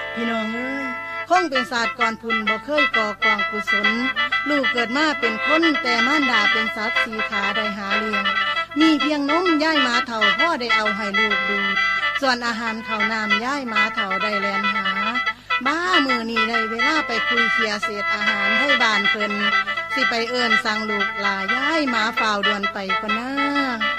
พี่น้องเอ้ยคงเป็นศาสตร์ก่อนพุ่นบ่เคยก่อกองกุศลลูกเกิดมาเป็นคนแต่มารดาเป็นสัตว์สีขาได้หาเลี้ยงมีเพียงนมย่ายหมาเฒ่าพ่อได้เอาให้ลูกดูส่วนอาหารข้าวน้ำย่ายหมาเฒ่าได้แลนหาบ้ามือนี้ได้เวลาไปคุยเคลียร์เศษอาหารให้บ้านเพิ่นสิไปเอิ้นสั่งลูกลาย่ายหมาฝ่าวด่วนไปก่อนนะ